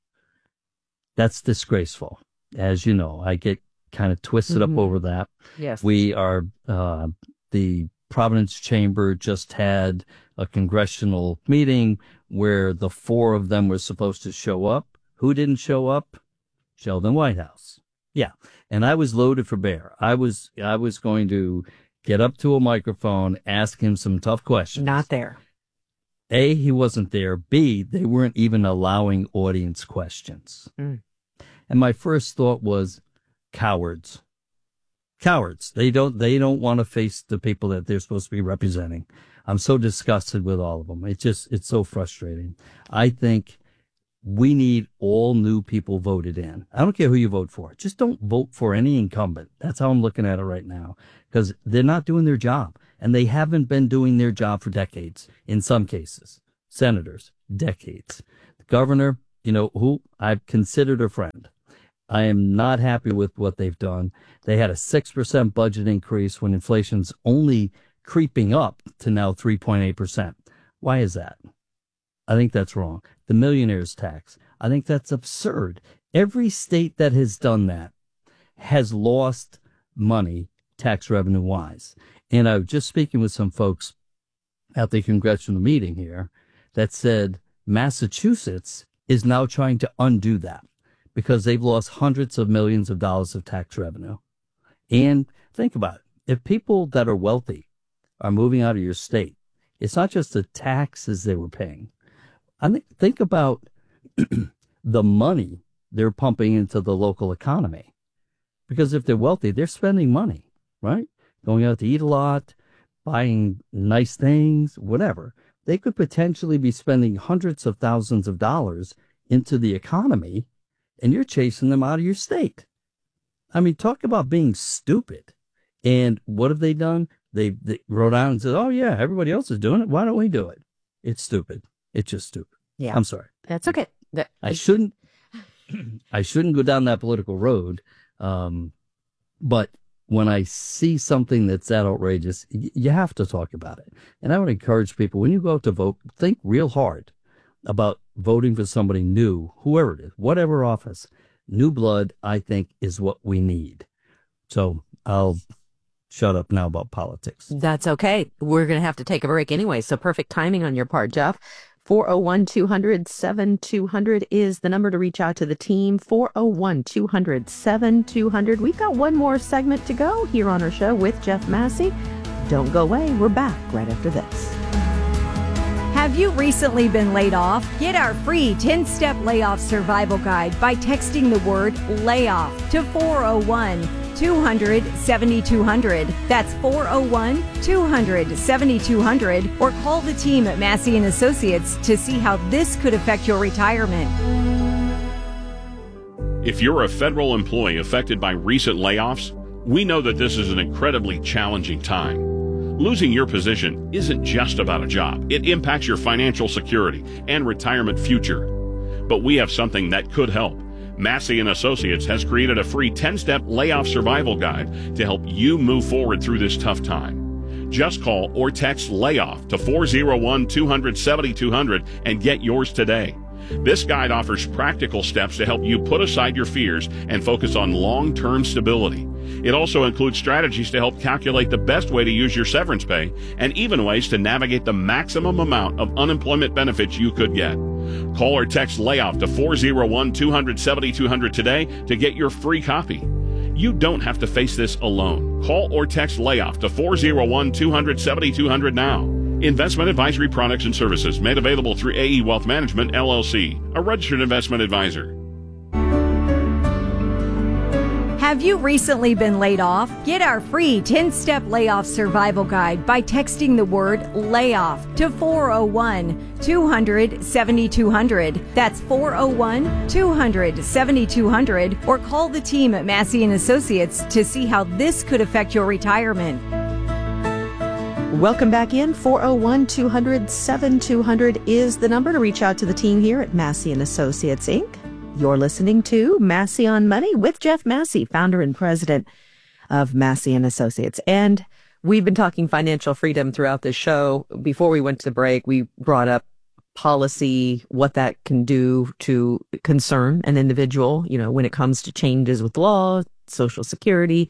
That's disgraceful. As you know, I get kind of twisted mm-hmm. up over that. Yes. We are, uh, the Providence Chamber just had a congressional meeting where the four of them were supposed to show up. Who didn't show up? Sheldon Whitehouse. Yeah. And I was loaded for bear. I was, I was going to get up to a microphone, ask him some tough questions. Not there. A, he wasn't there. B, they weren't even allowing audience questions. Mm. And my first thought was cowards. Cowards. They don't, they don't want to face the people that they're supposed to be representing. I'm so disgusted with all of them. It's just, it's so frustrating. I think we need all new people voted in. I don't care who you vote for. Just don't vote for any incumbent. That's how I'm looking at it right now, because they're not doing their job, and they haven't been doing their job for decades. In some cases, senators, decades. The governor, you know, who I've considered a friend. I am not happy with what they've done. They had a six percent budget increase when inflation's only creeping up to now three point eight percent. Why is that? I think that's wrong. The millionaire's tax, I think that's absurd. Every state that has done that has lost money tax revenue wise. And I was just speaking with some folks at the congressional meeting here that said Massachusetts is now trying to undo that because they've lost hundreds of millions of dollars of tax revenue. And think about it. If people that are wealthy are moving out of your state, it's not just the taxes they were paying. I think, think about the money they're pumping into the local economy. Because if they're wealthy, they're spending money, right? Going out to eat a lot, buying nice things, whatever. They could potentially be spending hundreds of thousands of dollars into the economy, and you're chasing them out of your state. I mean, talk about being stupid. And what have they done? They, they wrote out and said, oh, yeah, everybody else is doing it. Why don't we do it? It's stupid. It's just stupid. Yeah. I'm sorry. That's okay. That, I shouldn't, I shouldn't go down that political road. Um, but when I see something that's that outrageous, y- you have to talk about it. And I would encourage people, when you go out to vote, think real hard about voting for somebody new, whoever it is, whatever office. New blood, I think, is what we need. So I'll shut up now about politics. That's okay. We're going to have to take a break anyway, so perfect timing on your part, Jeff. four oh one, two hundred, seven two hundred is the number to reach out to the team. four oh one, two hundred, seven two hundred. We've got one more segment to go here on our show with Jeff Massey. Don't go away. We're back right after this. Have you recently been laid off? Get our free ten-step layoff survival guide by texting the word layoff to four oh one, two hundred, seventy-two hundred. That's four oh one, two hundred, seventy-two hundred. Or call the team at Massey and Associates to see how this could affect your retirement. If you're a federal employee affected by recent layoffs, we know that this is an incredibly challenging time. Losing your position isn't just about a job. It impacts your financial security and retirement future. But we have something that could help. Massey and Associates has created a free ten-step layoff survival guide to help you move forward through this tough time. Just call or text layoff to four oh one, two hundred, seventy-two hundred and get yours today. This guide offers practical steps to help you put aside your fears and focus on long-term stability. It also includes strategies to help calculate the best way to use your severance pay and even ways to navigate the maximum amount of unemployment benefits you could get. Call or text layoff to four oh one, two hundred, seventy-two hundred today to get your free copy. You don't have to face this alone. Call or text layoff to four oh one, two hundred, seventy-two hundred now. Investment advisory products and services made available through A E Wealth Management, L L C, a registered investment advisor. Have you recently been laid off? Get our free ten-step layoff survival guide by texting the word layoff to four oh one, two hundred, seventy-two hundred. That's four oh one, two hundred, seventy-two hundred. Or call the team at Massey and Associates to see how this could affect your retirement. Welcome back in. four oh one, two hundred, seven two hundred is the number to reach out to the team here at Massey and Associates, Incorporated. You're listening to Massey on Money with Jeff Massey, founder and president of Massey and Associates. And we've been talking financial freedom throughout this show. Before we went to break, we brought up policy, what that can do to concern an individual, you know, when it comes to changes with law, Social Security.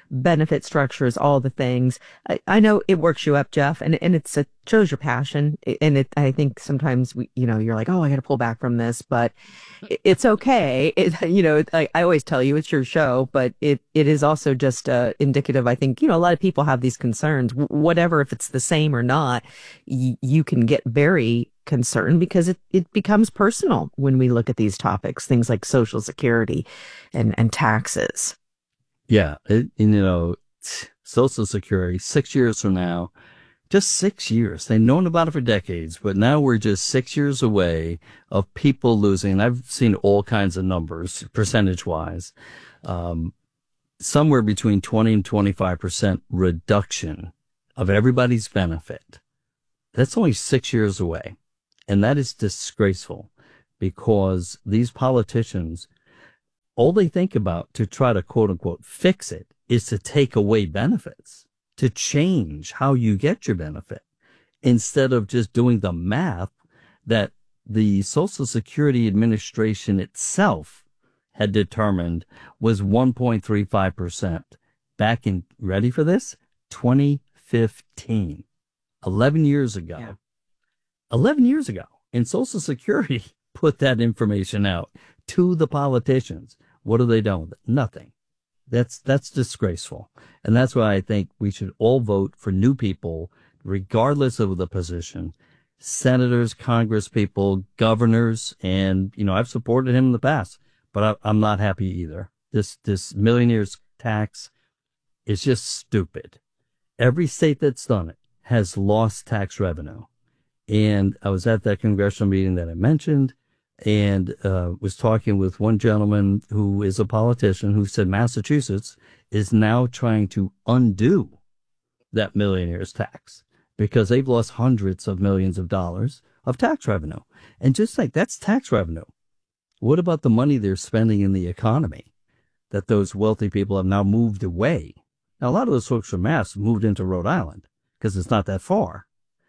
benefit structures, all the things. I, I know it works you up, Jeff, and, and it's, it shows your passion. And it, I think sometimes we, you know, you're like, oh, I got to pull back from this, but it's okay. It, you know, I, I always tell you it's your show, but it, it is also just uh, indicative. I think, you know, a lot of people have these concerns, whatever, if it's the same or not, y- you can get very concerned because it, it becomes personal when we look at these topics, things like Social Security and, and taxes. Yeah. It, you know, Social Security, six years from now, just six years. They've known about it for decades, but now we're just six years away of people losing. And I've seen all kinds of numbers, percentage wise, um, somewhere between twenty and twenty-five percent reduction of everybody's benefit. That's only six years away. And that is disgraceful because these politicians, all they think about to try to quote unquote fix it is to take away benefits, to change how you get your benefit instead of just doing the math that the Social Security Administration itself had determined was one point three five percent back in, ready for this? twenty fifteen, eleven years ago. Yeah. eleven years ago. And Social Security put that information out to the politicians. What have they done with it? Nothing. That's, that's disgraceful. And that's why I think we should all vote for new people, regardless of the position. Senators, congresspeople, governors, and, you know, I've supported him in the past, but I, I'm not happy either. This, this millionaires tax is just stupid. Every state that's done it has lost tax revenue. And I was at that congressional meeting that I mentioned and uh, was talking with one gentleman who is a politician who said Massachusetts is now trying to undo that millionaire's tax because they've lost hundreds of millions of dollars of tax revenue. And just like that's tax revenue. What about the money they're spending in the economy that those wealthy people have now moved away? Now, a lot of those folks from Mass moved into Rhode Island because it's not that far.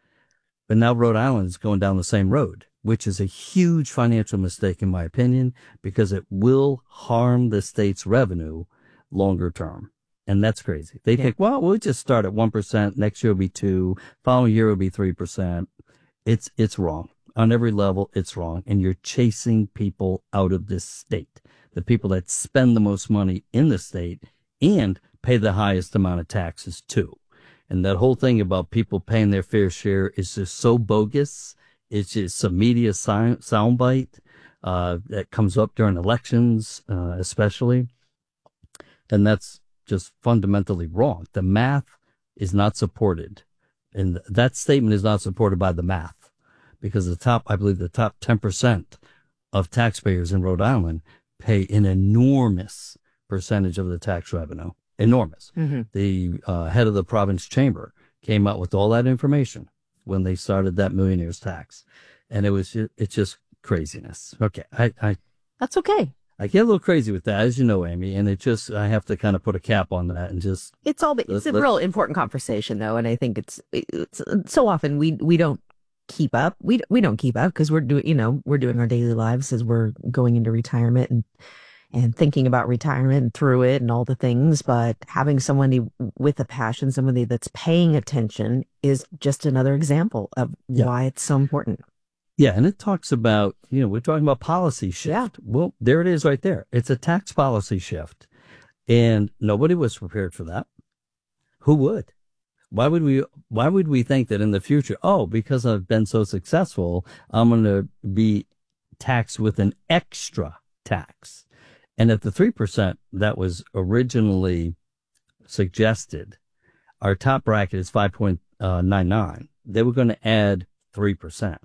But now Rhode Island is going down the same road, which is a huge financial mistake, in my opinion, because it will harm the state's revenue longer term. And that's crazy. They yeah. think, well, we'll just start at one percent. Next year will be two. Following year will be three percent. It's, it's wrong. On every level, it's wrong. And you're chasing people out of this state. The people that spend the most money in the state and pay the highest amount of taxes too. And that whole thing about people paying their fair share is just so bogus. It's just some media sound, soundbite uh, that comes up during elections, uh, especially. And that's just fundamentally wrong. The math is not supported. And that statement is not supported by the math because the top, I believe the top ten percent of taxpayers in Rhode Island pay an enormous percentage of the tax revenue. Enormous. Mm-hmm. The uh, head of the province chamber came out with all that information when they started that millionaire's tax. And it was, just, it's just craziness. Okay. I, I, that's okay. I get a little crazy with that, as you know, Amy, and it just, I have to kind of put a cap on that and just. It's all, it's a real important conversation though. And I think it's, it's so often we, we don't keep up. We, we don't keep up because we're doing, you know, we're doing our daily lives as we're going into retirement and, and thinking about retirement and through it and all the things, but having somebody with a passion, somebody that's paying attention is just another example of yeah. why it's so important. Yeah. And it talks about, you know, we're talking about policy shift. Yeah. Well, there it is right there. It's a tax policy shift. And nobody was prepared for that. Who would? Why would we, why would we think that in the future, oh, because I've been so successful, I'm going to be taxed with an extra tax? And at the three percent that was originally suggested, our top bracket is five point nine nine. They were going to add three percent.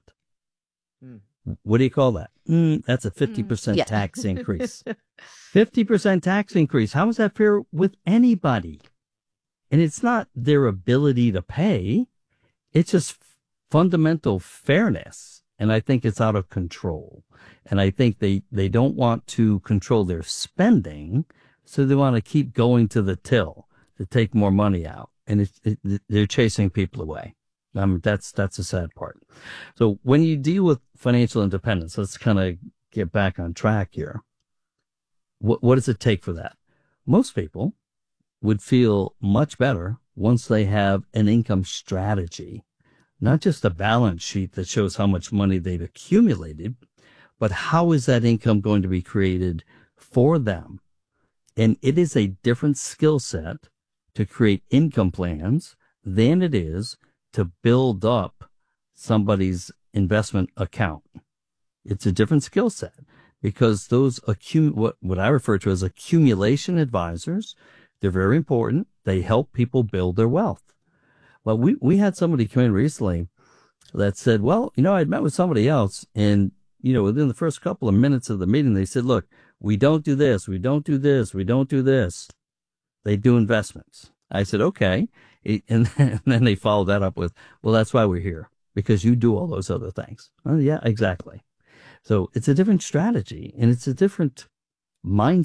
Mm. What do you call that? Mm, that's a fifty percent mm. yeah. tax increase. fifty percent tax increase. How is that fair with anybody? And it's not their ability to pay. It's just fundamental fairness. And I think it's out of control. And I think they, they don't want to control their spending, so they want to keep going to the till to take more money out. And it, it, they're chasing people away. Um, that's, that's the sad part. So when you deal with financial independence, let's kind of get back on track here. What, what does it take for that? Most people would feel much better once they have an income strategy, not just a balance sheet that shows how much money they've accumulated, but how is that income going to be created for them? And it is a different skill set to create income plans than it is to build up somebody's investment account. It's a different skill set because those accum- what, what I refer to as accumulation advisors, they're very important. They help people build their wealth. Well, we, we had somebody come in recently that said, well, you know, I'd met with somebody else and, you know, within the first couple of minutes of the meeting, they said, look, we don't do this. We don't do this. We don't do this. They do investments. I said, okay. And then they followed that up with, well, that's why we're here, because you do all those other things. Oh, yeah, exactly. So it's a different strategy and it's a different mindset